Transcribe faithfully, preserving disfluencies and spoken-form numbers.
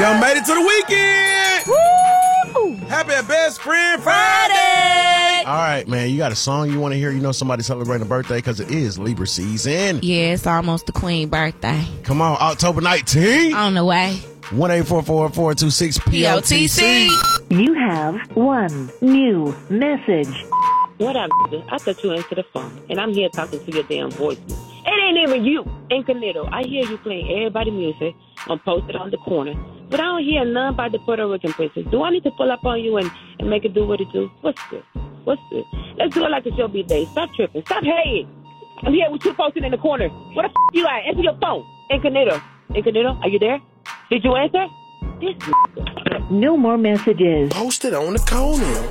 Done made it to the weekend. Woo! Happy Best Friend Friday. All right, man. You got a song you want to hear? You know somebody celebrating a birthday because it is Libra season. Yeah, it's almost the queen birthday. Come on, October nineteenth. On the way. one eight four four, four two six, P O T C. You have one new message. What up, nigga? I thought you answered the phone, and I'm here talking to your damn voice. It ain't even you, Incognito. I hear you playing everybody's music. I'm posted on the corner, but I don't hear none about the Puerto Rican princess. Do I need to pull up on you and, and make it do what it do? What's this? What's this? Let's do it like a show be day. Stop tripping. Stop hating. I'm here with you posted in the corner. Where the f*** you at? Answer your phone. Incognito. Incognito, are you there? Did you answer? This No more messages. Posted on the corner.